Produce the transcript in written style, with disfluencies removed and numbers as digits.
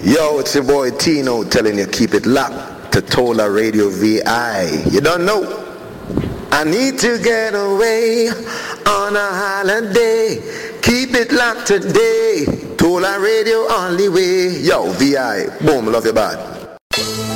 Yo, it's your boy Tino telling you keep it locked to Tola Radio VI. You don't know. I need to get away on a holiday. Keep it locked today. Tola Radio only way. Yo, VI. Boom, love you bad.